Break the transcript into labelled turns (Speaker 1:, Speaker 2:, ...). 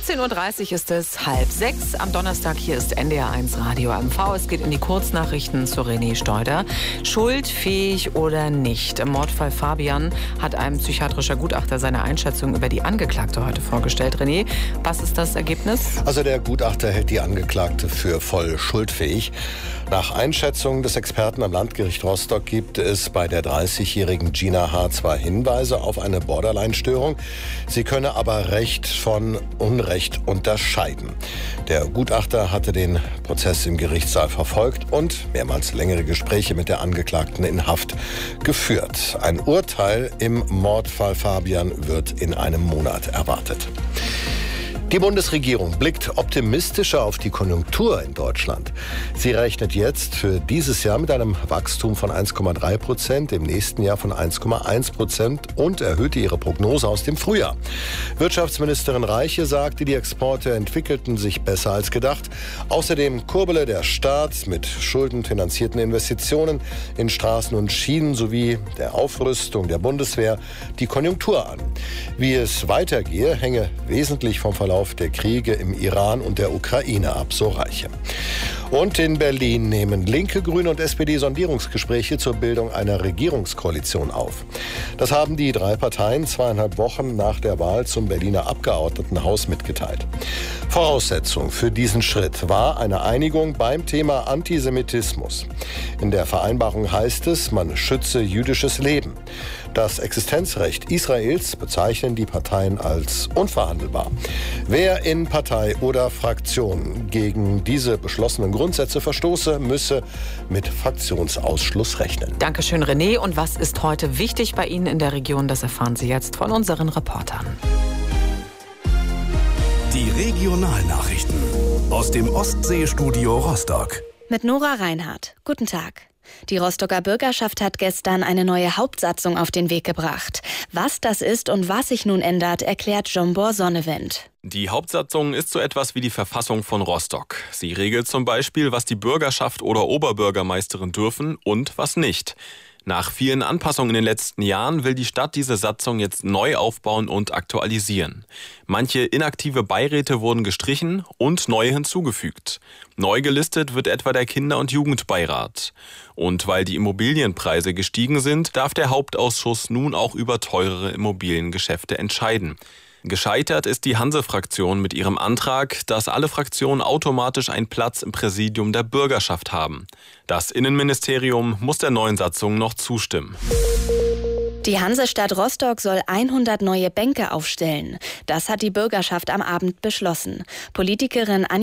Speaker 1: 14.30 Uhr ist es 5:30 am Donnerstag. Hier ist NDR1 Radio MV. Es geht in die Kurznachrichten zu René Steuder. Schuldfähig oder nicht? Im Mordfall Fabian hat ein psychiatrischer Gutachter seine Einschätzung über die Angeklagte heute vorgestellt. René, was ist das Ergebnis?
Speaker 2: Also der Gutachter hält die Angeklagte für voll schuldfähig. Nach Einschätzung des Experten am Landgericht Rostock gibt es bei der 30-jährigen Gina H. zwar Hinweise auf eine Borderline-Störung. Sie könne aber Recht von Unrecht unterscheiden. Der Gutachter hatte den Prozess im Gerichtssaal verfolgt und mehrmals längere Gespräche mit der Angeklagten in Haft geführt. Ein Urteil im Mordfall Fabian wird in einem Monat erwartet. Die Bundesregierung blickt optimistischer auf die Konjunktur in Deutschland. Sie rechnet jetzt für dieses Jahr mit einem Wachstum von 1,3%, im nächsten Jahr von 1,1% und erhöhte ihre Prognose aus dem Frühjahr. Wirtschaftsministerin Reiche sagte, die Exporte entwickelten sich besser als gedacht. Außerdem kurbele der Staat mit schuldenfinanzierten Investitionen in Straßen und Schienen sowie der Aufrüstung der Bundeswehr die Konjunktur an. Wie es weitergehe, hänge wesentlich vom Verlauf der Kriege im Iran und der Ukraine ab, so Reiche. Und in Berlin nehmen Linke, Grüne und SPD Sondierungsgespräche zur Bildung einer Regierungskoalition auf. Das haben die drei Parteien 2,5 Wochen nach der Wahl zum Berliner Abgeordnetenhaus mitgeteilt. Voraussetzung für diesen Schritt war eine Einigung beim Thema Antisemitismus. In der Vereinbarung heißt es, man schütze jüdisches Leben. Das Existenzrecht Israels bezeichnen die Parteien als unverhandelbar. Wer in Partei oder Fraktion gegen diese beschlossenen Grundsätze verstoße, müsse mit Fraktionsausschluss rechnen.
Speaker 1: Dankeschön, René. Und was ist heute wichtig bei Ihnen in der Region? Das erfahren Sie jetzt von unseren Reportern.
Speaker 3: Die Regionalnachrichten aus dem Ostseestudio Rostock.
Speaker 4: Mit Nora Reinhardt. Guten Tag. Die Rostocker Bürgerschaft hat gestern eine neue Hauptsatzung auf den Weg gebracht. Was das ist und was sich nun ändert, erklärt Jombor Sonnewind.
Speaker 5: Die Hauptsatzung ist so etwas wie die Verfassung von Rostock. Sie regelt zum Beispiel, was die Bürgerschaft oder Oberbürgermeisterin dürfen und was nicht. Nach vielen Anpassungen in den letzten Jahren will die Stadt diese Satzung jetzt neu aufbauen und aktualisieren. Manche inaktive Beiräte wurden gestrichen und neue hinzugefügt. Neu gelistet wird etwa der Kinder- und Jugendbeirat. Und weil die Immobilienpreise gestiegen sind, darf der Hauptausschuss nun auch über teurere Immobiliengeschäfte entscheiden. Gescheitert ist die Hanse-Fraktion mit ihrem Antrag, dass alle Fraktionen automatisch einen Platz im Präsidium der Bürgerschaft haben. Das Innenministerium muss der neuen Satzung noch zustimmen.
Speaker 4: Die Hansestadt Rostock soll 100 neue Bänke aufstellen. Das hat die Bürgerschaft am Abend beschlossen. Politikerin